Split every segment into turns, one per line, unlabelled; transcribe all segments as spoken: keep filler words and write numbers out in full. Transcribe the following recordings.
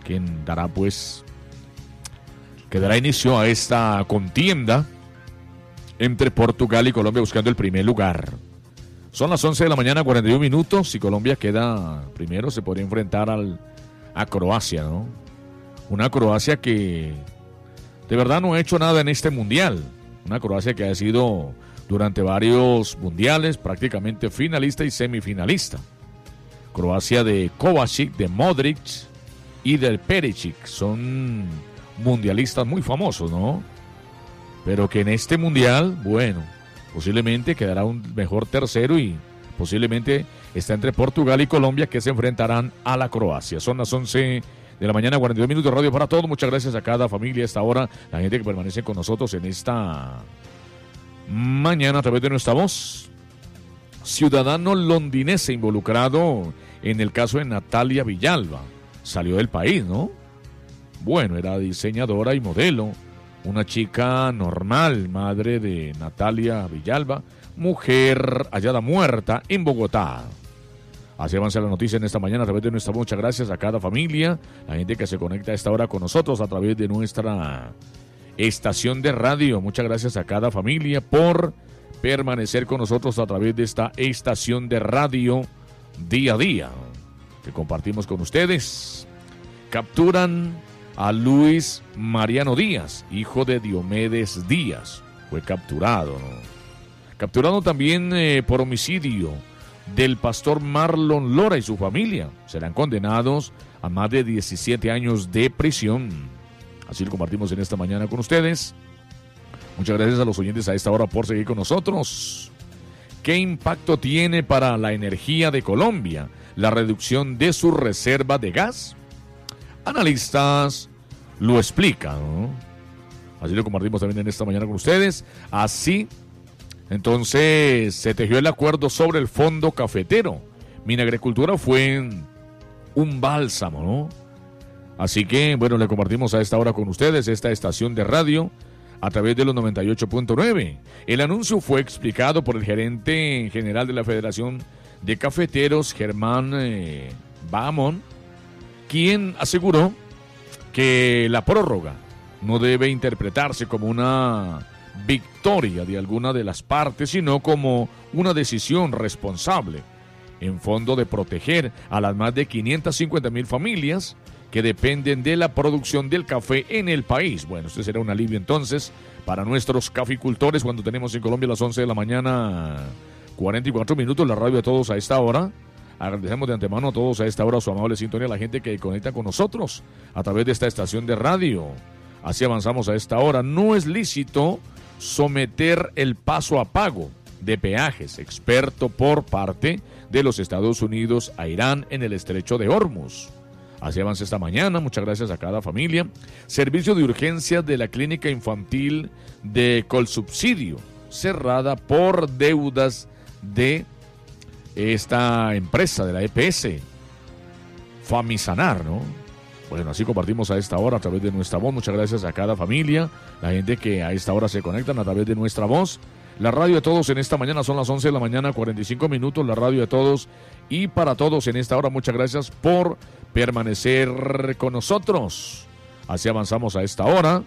quien dará pues, que dará inicio a esta contienda entre Portugal y Colombia buscando el primer lugar. Son las once de la mañana, cuarenta y un minutos. Si Colombia queda primero, se podría enfrentar al, a Croacia, ¿no? Una Croacia que de verdad no ha hecho nada en este mundial. Una Croacia que ha sido durante varios mundiales prácticamente finalista y semifinalista. Croacia de Kovacic, de Modric y del Perisic. Son mundialistas muy famosos, ¿no? Pero que en este mundial, bueno, posiblemente quedará un mejor tercero y posiblemente está entre Portugal y Colombia, que se enfrentarán a la Croacia. Son las once de la mañana, cuarenta y dos minutos, radio para todos. Muchas gracias a cada familia a esta hora, la gente que permanece con nosotros en esta mañana a través de nuestra voz. Ciudadano londinense involucrado en el caso de Natalia Villalba. Salió del país, ¿no? Bueno, era diseñadora y modelo. Una chica normal, madre de Natalia Villalba, mujer hallada muerta en Bogotá. Así avanza la noticia en esta mañana a través de nuestra. Muchas gracias a cada familia, la gente que se conecta a esta hora con nosotros a través de nuestra estación de radio. Muchas gracias a cada familia por permanecer con nosotros a través de esta estación de radio día a día que compartimos con ustedes. Capturan a Luis Mariano Díaz, hijo de Diomedes Díaz. Fue capturado, ¿no? Capturado también eh, por homicidio del pastor Marlon Lora y su familia. Serán condenados a más de diecisiete años de prisión. Así lo compartimos en esta mañana con ustedes. Muchas gracias a los oyentes a esta hora por seguir con nosotros. ¿Qué impacto tiene para la energía de Colombia la reducción de su reserva de gas? Analistas lo explican, ¿no? Así lo compartimos también en esta mañana con ustedes. Así, entonces, se tejió el acuerdo sobre el fondo cafetero. Minagricultura fue un bálsamo, ¿no? Así que, bueno, le compartimos a esta hora con ustedes esta estación de radio a través de los noventa y ocho punto nueve. El anuncio fue explicado por el gerente general de la Federación de Cafeteros, Germán eh, Bahamón, quien aseguró que la prórroga no debe interpretarse como una victoria de alguna de las partes, sino como una decisión responsable en fondo de proteger a las más de quinientas cincuenta mil familias que dependen de la producción del café en el país. Bueno, este será un alivio entonces para nuestros caficultores cuando tenemos en Colombia a las once de la mañana, cuarenta y cuatro minutos, la radio a todos a esta hora. Agradecemos de antemano a todos a esta hora su amable sintonía, a la gente que conecta con nosotros a través de esta estación de radio. Así avanzamos a esta hora. No es lícito someter el paso a pago de peajes, experto por parte de los Estados Unidos a Irán en el estrecho de Hormuz. Así avanza esta mañana. Muchas gracias a cada familia. Servicio de urgencias de la clínica infantil de Colsubsidio, cerrada por deudas de esta empresa de la E P S, Famisanar, ¿no? Bueno, así compartimos a esta hora a través de nuestra voz. Muchas gracias a cada familia, la gente que a esta hora se conectan a través de nuestra voz. La radio de todos en esta mañana son las once de la mañana, cuarenta y cinco minutos. La radio de todos y para todos en esta hora. Muchas gracias por permanecer con nosotros. Así avanzamos a esta hora.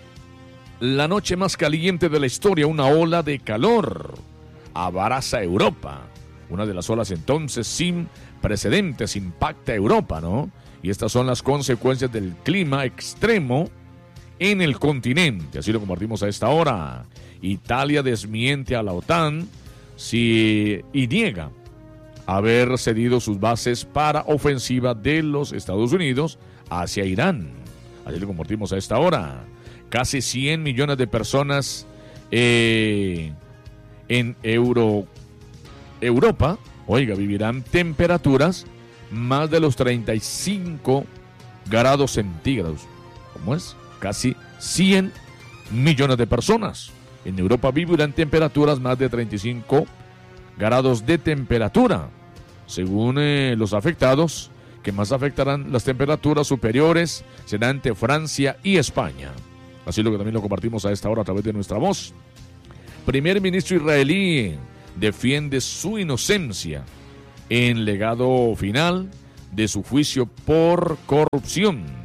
La noche más caliente de la historia, una ola de calor abraza Europa. Una de las olas entonces sin precedentes impacta a Europa, ¿no? Y estas son las consecuencias del clima extremo en el continente. Así lo compartimos a esta hora. Italia desmiente a la OTAN si, y niega haber cedido sus bases para ofensiva de los Estados Unidos hacia Irán. Así lo compartimos a esta hora. Casi cien millones de personas eh, en Euro, Europa, oiga, vivirán temperaturas más de los treinta y cinco grados centígrados. ¿Cómo es? Casi cien millones de personas en Europa vivirán temperaturas más de treinta y cinco grados de temperatura. Según eh, los afectados, que más afectarán las temperaturas superiores serán ante Francia y España. Así lo que también lo compartimos a esta hora a través de nuestra voz. Primer ministro israelí defiende su inocencia en legado final de su juicio por corrupción.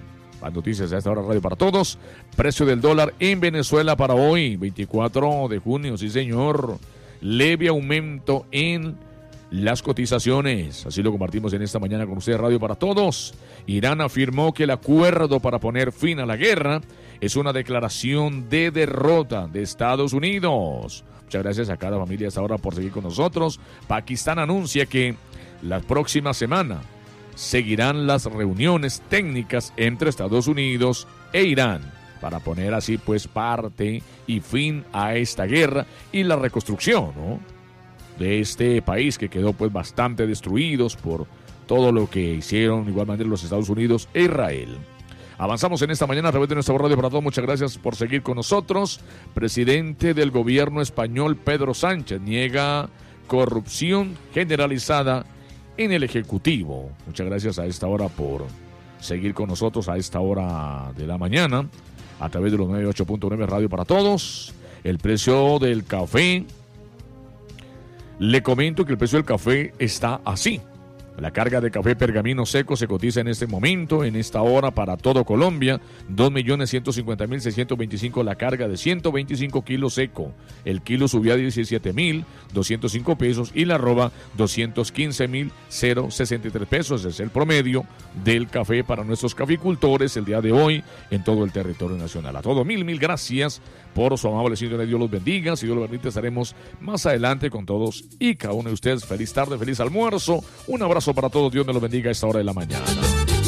Las noticias a esta hora, Radio para Todos. Precio del dólar en Venezuela para hoy, veinticuatro de junio, sí señor. Leve aumento en las cotizaciones. Así lo compartimos en esta mañana con ustedes, Radio para Todos. Irán afirmó que el acuerdo para poner fin a la guerra es una declaración de derrota de Estados Unidos. Muchas gracias a cada familia hasta ahora por seguir con nosotros. Pakistán anuncia que la próxima semana seguirán las reuniones técnicas entre Estados Unidos e Irán para poner así pues parte y fin a esta guerra y la reconstrucción, ¿no?, de este país que quedó pues bastante destruidos por todo lo que hicieron de igual manera los Estados Unidos e Israel. Avanzamos en esta mañana a través de nuestra Radio para Todos. Muchas gracias por seguir con nosotros. Presidente del gobierno español, Pedro Sánchez, niega corrupción generalizada en el Ejecutivo. Muchas gracias a esta hora por seguir con nosotros a esta hora de la mañana a través de los noventa y ocho punto nueve Radio para Todos. El precio del café, le comento que el precio del café está así. La carga de café pergamino seco se cotiza en este momento, en esta hora, para todo Colombia, dos millones ciento cincuenta mil seiscientos veinticinco la carga de ciento veinticinco kilos seco. El kilo subió a diecisiete mil doscientos cinco pesos y la arroba doscientos quince mil sesenta y tres pesos. Es el promedio del café para nuestros caficultores el día de hoy en todo el territorio nacional. A todos, mil, mil gracias por su amable sintonía. Dios los bendiga. Si Dios lo permite, estaremos más adelante con todos y cada uno de ustedes. Feliz tarde, feliz almuerzo. Un abrazo para todos. Dios me los bendiga a esta hora de la mañana.